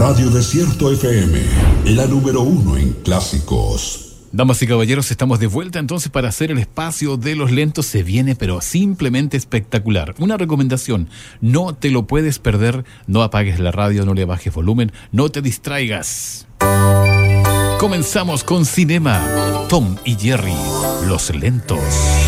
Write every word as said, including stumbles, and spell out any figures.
Radio Desierto F M, la número uno en clásicos. Damas y caballeros, estamos de vuelta entonces para hacer el espacio de los lentos. Se viene pero simplemente espectacular. Una recomendación, no te lo puedes perder. No apagues la radio, no le bajes volumen, no te distraigas. Comenzamos con Cinema, Tom y Jerry, los lentos.